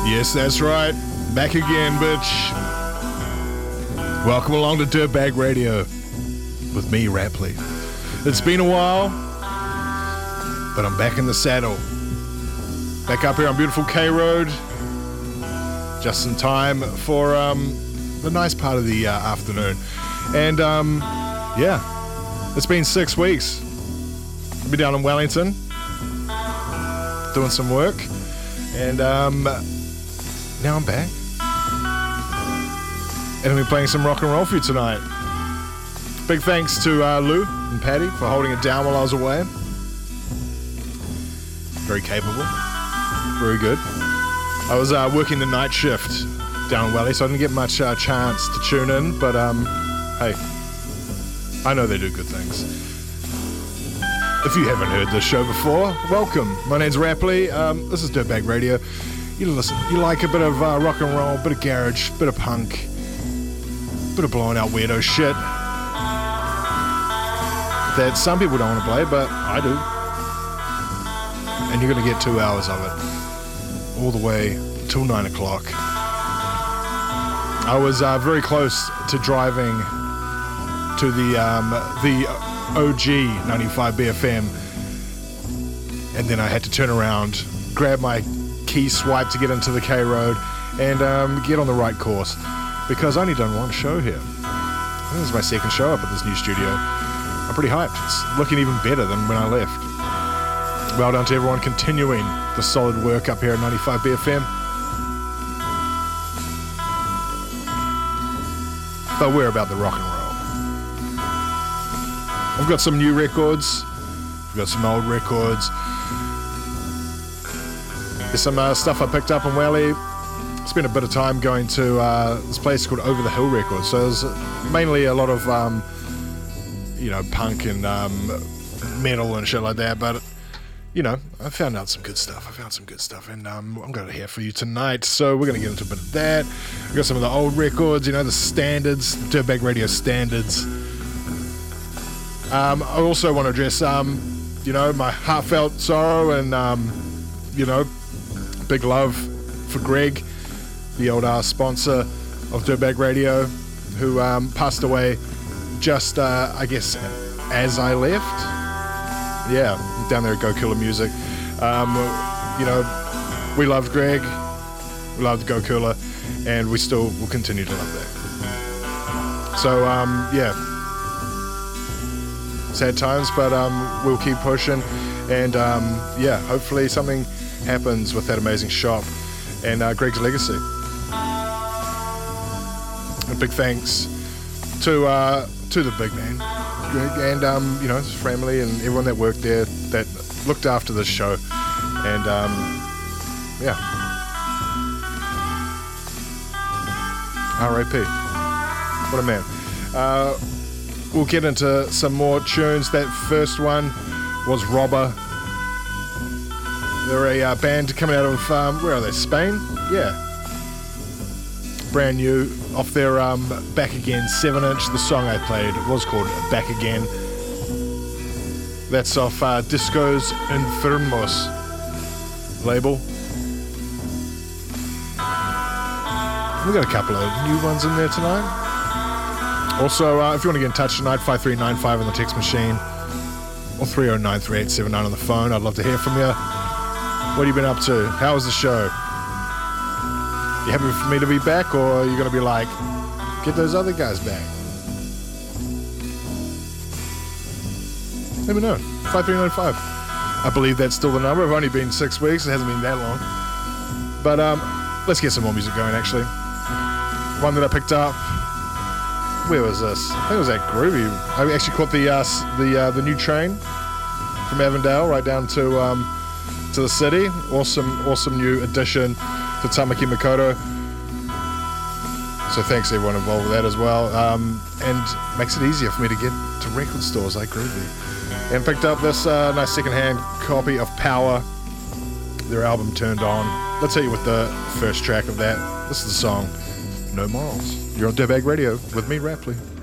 Yes, that's right. Back again, bitch. Welcome along to Dirtbag Radio with me, Rapley. It's been a while, but I'm back in the saddle. Back up here on beautiful K Road. Just in time for the nice part of the afternoon. And yeah, it's been 6 weeks. I've been down in Wellington doing some work. And now I'm back. And I'll be playing some rock and roll for you tonight. Big thanks to Lou and Patty for holding it down while I was away. Very capable. Very good. I was working the night shift down in Welly, so I didn't get much chance to tune in, but hey, I know they do good things. If you haven't heard this show before, welcome. My name's Rapley. This is Dirtbag Radio. You listen. You like a bit of rock and roll, bit of garage, bit of punk, bit of blowing out weirdo shit that some people don't want to play, but I do. And you're gonna get 2 hours of it, all the way till 9 o'clock. I was very close to driving to the OG 95 BFM, and then I had to turn around, grab my key swipe to get into the K Road, and get on the right course, because I only done one show here. I think this is my second show up at this new studio. I'm pretty hyped. It's looking even better than when I left. Well done to everyone continuing the solid work up here at 95 BFM. But we're about the rock and roll. I've got some new records. I've got some old records. There's some stuff I picked up in Welly. Spent a bit of time going to this place called Over the Hill Records. So there's mainly a lot of, punk and metal and shit like that. But, I found out some good stuff. And I'm going to hear for you tonight. So we're going to get into a bit of that. I've got some of the old records, the standards, the Dirtbag Radio standards. I also want to address, my heartfelt sorrow and, big love for Greg, the old sponsor of Dirtbag Radio, who passed away just, as I left. Yeah, down there at Go Killer Music. We loved Greg, we loved Go Killer, and we still will continue to love that. So, sad times, but we'll keep pushing, and hopefully something happens with that amazing shop and Greg's legacy. A big thanks to the big man, Greg, and his family and everyone that worked there that looked after this show, and R.I.P. What a man. We'll get into some more tunes. That first one was Robber. They're a band coming out of, where are they, Spain? Yeah. Brand new, off their Back Again 7-inch. The song I played was called Back Again. That's off Discos Enfermos label. We've got a couple of new ones in there tonight. Also, if you want to get in touch tonight, 5395 on the text machine, or 309-3879 on the phone. I'd love to hear from you. What have you been up to? How was the show? You happy for me to be back, or are you going to be like, get those other guys back? Let me know. 5395. I believe that's still the number. I've only been 6 weeks. It hasn't been that long. But let's get some more music going, actually. One that I picked up. Where was this? I think it was at Groovy. I actually caught the new train from Avondale right down to the city. Awesome new addition to Tamaki Mikoto. So thanks to everyone involved with that as well. And makes it easier for me to get to record stores like Groovy. And picked up this nice secondhand copy of Power, their album Turned On. Let's hit you with the first track of that. This is the song No Morals. You're on Dirtbag Radio with me, Rapley.